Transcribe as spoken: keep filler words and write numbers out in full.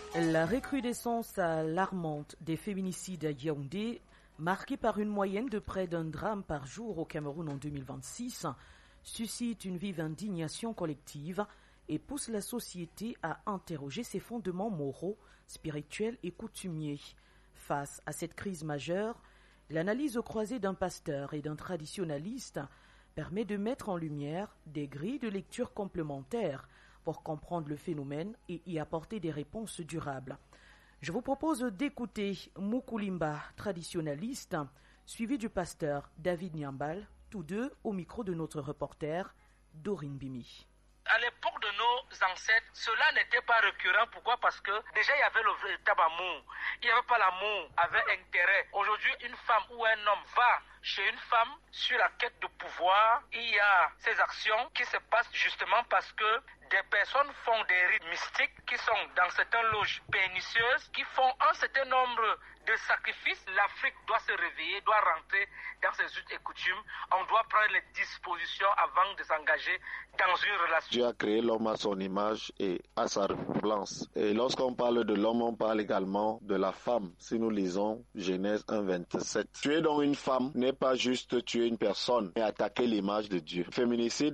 La recrudescence alarmante des féminicides à Yaoundé, marquée par une moyenne de près d'un drame par jour au Cameroun en deux mille vingt-six, suscite une vive indignation collective et pousse la société à interroger ses fondements moraux, spirituels et coutumiers. Face à cette crise majeure, l'analyse au croisé d'un pasteur et d'un traditionnaliste permet de mettre en lumière des grilles de lecture complémentaires pour comprendre le phénomène et y apporter des réponses durables. Je vous propose d'écouter Moukulimba, traditionnaliste, suivi du pasteur David Nyambal, tous deux au micro de notre reporter Dorine Bimi. À l'époque de nos ancêtres, cela n'était pas récurrent. Pourquoi? Parce que déjà il y avait le véritable amour. Il n'y avait pas l'amour avec intérêt. Aujourd'hui, une femme ou un homme va chez une femme sur la quête de pouvoir. Il y a ces actions qui se passent justement parce que des personnes font des rites mystiques qui sont dans certaines loges pernicieuses, qui font un certain nombre de sacrifices. L'Afrique doit se réveiller, doit rentrer dans ses us et coutumes. On doit prendre les dispositions avant de s'engager dans une relation. Dieu a créé l'homme à son image et à sa ressemblance. Et lorsqu'on parle de l'homme, on parle également de la femme. Si nous lisons Genèse un, vingt-sept. Tuer donc une femme n'est pas juste tuer une personne, mais attaquer l'image de Dieu. Féminicide